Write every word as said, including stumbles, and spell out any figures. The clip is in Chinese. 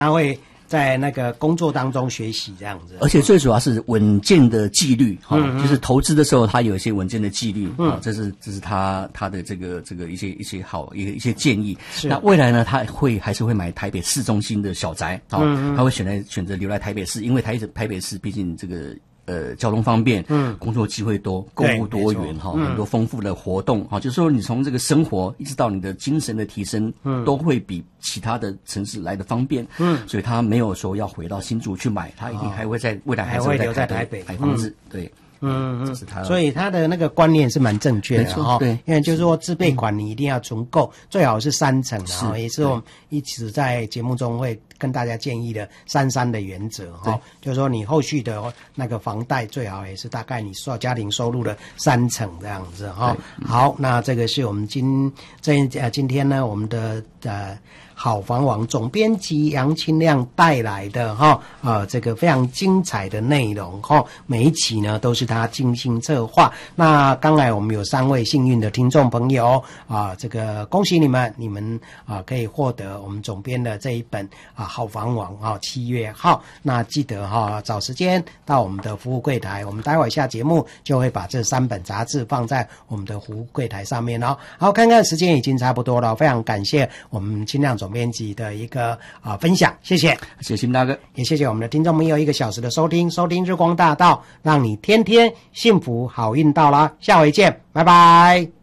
他会在那个工作当中学习这样子， 而且最主要是稳健的纪律哈、嗯哦，就是投资的时候他有一些稳健的纪律，嗯、哦，这是这是他他的这个这个一些一些好一个一些建议。那未来呢，他会还是会买台北市中心的小宅，哦，嗯、他会选择选择留在台北市，因为台台北市毕竟这个。呃，交通方便，嗯，工作机会多，购物多元哈，很多丰富的活动哈，就是说你从这个生活一直到你的精神的提升，嗯，都会比其他的城市来的方便，嗯，所以他没有说要回到新竹去买，他一定还会在未来还是会留在台北买房子，对。 嗯嗯，所以他的那个观念是蛮正确的哈，对，因为就是说自备款你一定要存够，嗯、最好是三成，然后也是我们一直在节目中会跟大家建议的三三的原则哈，就是说你后续的那个房贷最好也是大概你收家庭收入的三成这样子哈。好，那这个是我们今这呃今天呢我们的呃。好房网总编辑杨清亮带来的哈呃这个非常精彩的内容哈，每一期呢都是他精心策划。那刚才我们有三位幸运的听众朋友啊，这个恭喜你们，你们啊可以获得我们总编的这一本啊好房网啊七月号。那记得哈找时间到我们的服务柜台，我们待会下节目就会把这三本杂志放在我们的服务柜台上面哦。好，看看时间已经差不多了，非常感谢我们清亮总编辑的一个啊、呃、分享，谢谢， 谢谢大哥， 也谢谢我们的听众朋友一个小时的收听，收听日光大道，让你天天幸福好运到啦，下回见，拜拜。